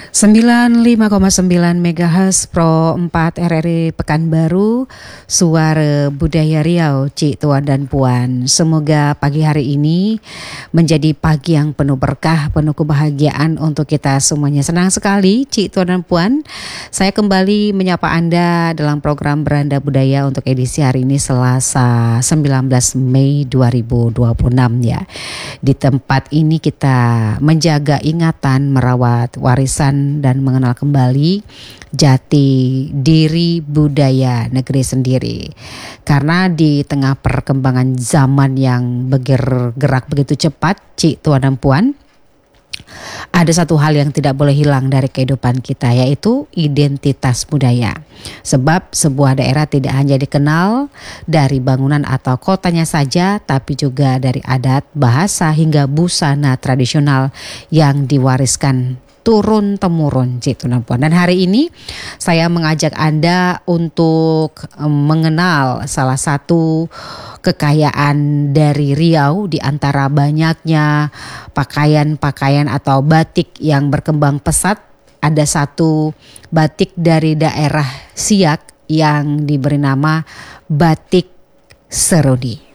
95,9 MHz Pro 4 RRI Pekanbaru, Suara Budaya Riau, Cik Tuan dan Puan. Semoga pagi hari ini menjadi pagi yang penuh berkah, penuh kebahagiaan untuk kita semuanya. Senang sekali Cik Tuan dan Puan, saya kembali menyapa Anda dalam program Beranda Budaya untuk edisi hari ini Selasa 19 Mei 2026 ya. Di tempat ini kita menjaga ingatan, merawat warisan dan mengenal kembali jati diri budaya negeri sendiri. Karena di tengah perkembangan zaman yang bergerak begitu cepat, Cik Tuan dan Puan, ada satu hal yang tidak boleh hilang dari kehidupan kita, yaitu identitas budaya. Sebab sebuah daerah tidak hanya dikenal dari bangunan atau kotanya saja, tapi juga dari adat, bahasa hingga busana tradisional yang diwariskan turun-temurun, Cik Tuan dan Puan. Dan hari ini saya mengajak Anda untuk mengenal salah satu kekayaan dari Riau di antara banyaknya pakaian-pakaian atau batik yang berkembang pesat. Ada satu batik dari daerah Siak yang diberi nama Batik Seruni.